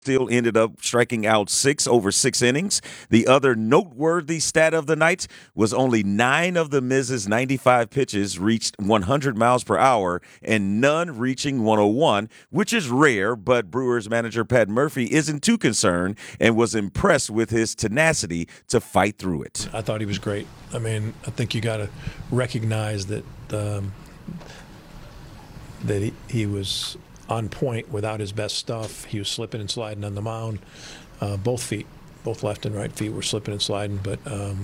still ended up striking out 6 over 6 innings. The other noteworthy stat of the night was only 9 of the Miz's 95 pitches reached 100 miles per hour and none reaching 101, which is rare, but Brewers manager Pat Murphy isn't too concerned and was impressed with his tenacity to fight through it. I thought he was great. I mean, I think you got to recognize that he was on point without his best stuff. He was slipping and sliding on the mound. Both feet, both left and right feet were slipping and sliding, but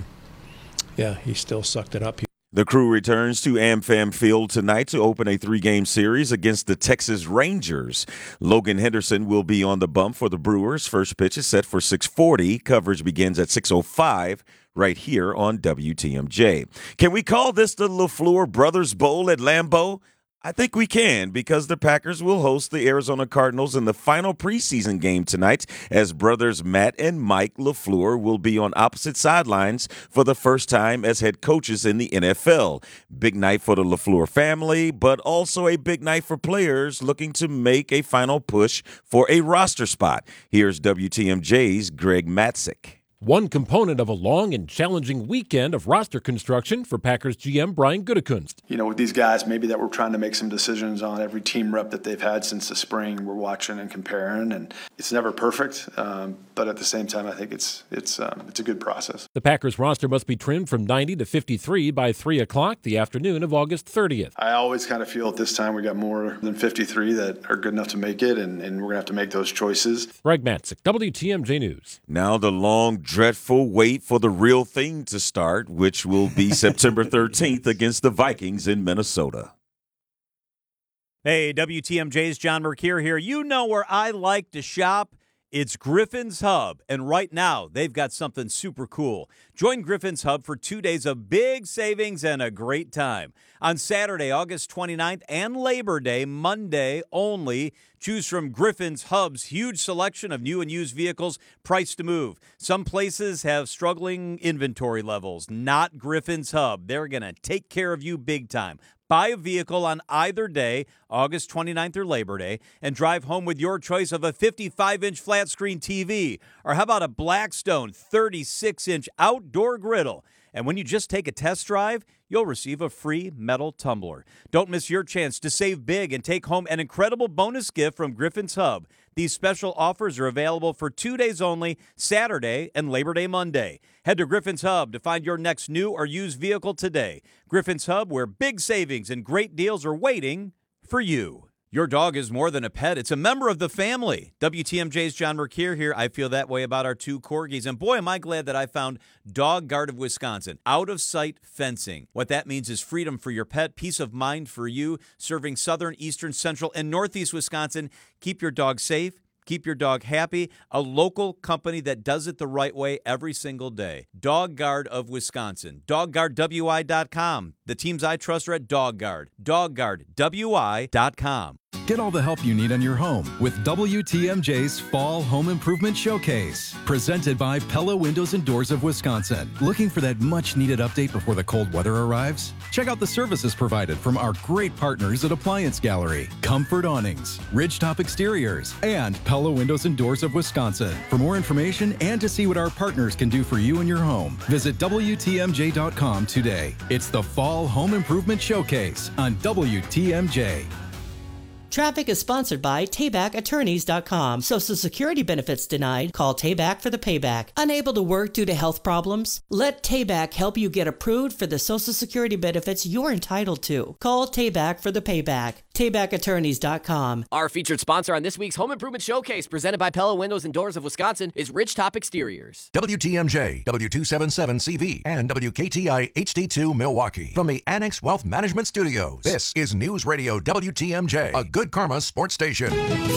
he still sucked it up. The Crew returns to AmFam Field tonight to open a 3-game series against the Texas Rangers. Logan Henderson will be on the bump for the Brewers. First pitch is set for 6:40. Coverage begins at 6:05 right here on WTMJ. Can we call this the LaFleur Brothers Bowl at Lambeau? I think we can, because the Packers will host the Arizona Cardinals in the final preseason game tonight, as brothers Matt and Mike LaFleur will be on opposite sidelines for the first time as head coaches in the NFL. Big night for the LaFleur family, but also a big night for players looking to make a final push for a roster spot. Here's WTMJ's Greg Matzik. One component of a long and challenging weekend of roster construction for Packers GM Brian Gutekunst. You know, with these guys, maybe that we're trying to make some decisions on every team rep that they've had since the spring. We're watching and comparing, and it's never perfect, but at the same time, I think it's a good process. The Packers roster must be trimmed from 90 to 53 by 3 o'clock the afternoon of August 30th. I always kind of feel at this time we got more than 53 that are good enough to make it, and we're going to have to make those choices. Greg Matzik, WTMJ News. Now the long, dreadful wait for the real thing to start, which will be September 13th against the Vikings in Minnesota. Hey, WTMJ's John Mercure here. You know where I like to shop? It's Griffin's Hub, and right now they've got something super cool. Join Griffin's Hub for 2 days of big savings and a great time. On Saturday, August 29th, and Labor Day, Monday only, choose from Griffin's Hub's huge selection of new and used vehicles priced to move. Some places have struggling inventory levels. Not Griffin's Hub. They're going to take care of you big time. Buy a vehicle on either day, August 29th or Labor Day, and drive home with your choice of a 55-inch flat-screen TV. Or how about a Blackstone 36-inch outdoor griddle? And when you just take a test drive, you'll receive a free metal tumbler. Don't miss your chance to save big and take home an incredible bonus gift from Griffin's Hub. These special offers are available for 2 days only, Saturday and Labor Day Monday. Head to Griffin's Hub to find your next new or used vehicle today. Griffin's Hub, where big savings and great deals are waiting for you. Your dog is more than a pet. It's a member of the family. WTMJ's John Mercure here. I feel that way about our 2 corgis. And boy, am I glad that I found Dog Guard of Wisconsin. Out-of-sight fencing. What that means is freedom for your pet, peace of mind for you, serving southern, eastern, central, and northeast Wisconsin. Keep your dog safe. Keep your dog happy. A local company that does it the right way every single day. Dog Guard of Wisconsin. DogGuardWI.com. The teams I trust are at Dog Guard. DogGuardWI.com. Get all the help you need on your home with WTMJ's Fall Home Improvement Showcase, presented by Pella Windows and Doors of Wisconsin. Looking for that much-needed update before the cold weather arrives? Check out the services provided from our great partners at Appliance Gallery, Comfort Awnings, Ridgetop Exteriors, and Pella Windows and Doors of Wisconsin. For more information and to see what our partners can do for you and your home, visit WTMJ.com today. It's the Fall Home Improvement Showcase on WTMJ. Traffic is sponsored by TaybackAttorneys.com. Social Security benefits denied? Call Tayback for the payback. Unable to work due to health problems? Let Tayback help you get approved for the Social Security benefits you're entitled to. Call Tayback for the payback. TaybackAttorneys.com. Our featured sponsor on this week's Home Improvement Showcase, presented by Pella Windows and Doors of Wisconsin, is Ridgetop Exteriors. WTMJ, W277CV, and WKTI HD2 Milwaukee. From the Annex Wealth Management Studios, this is News Radio WTMJ, a Good Karma sports station.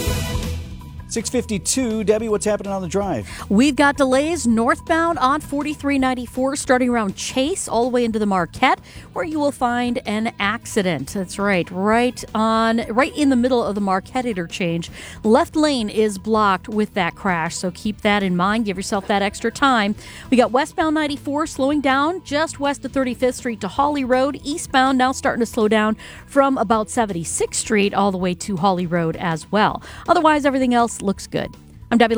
6:52. Debbie, what's happening on the drive? We've got delays northbound on 4394 starting around Chase all the way into the Marquette, where you will find an accident. That's right in the middle of the Marquette interchange. Left lane is blocked with that crash, so keep that in mind. Give yourself that extra time. We got westbound 94 slowing down just west of 35th Street to Hawley Road. Eastbound now starting to slow down from about 76th Street all the way to Hawley Road as well. Otherwise, everything else looks good. I'm Debbie